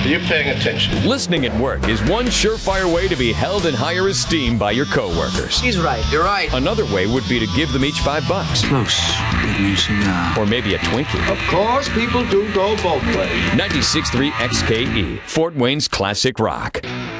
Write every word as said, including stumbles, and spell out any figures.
you paying attention? Listening at work is one surefire way to be held in higher esteem by your coworkers. He's right. You're right. Another way would be to give them each five bucks. Close. Give me a cigar. Or maybe a Twinkie. Of course, people do go both ways. ninety-six point three X K E, Fort Wayne's classic rock.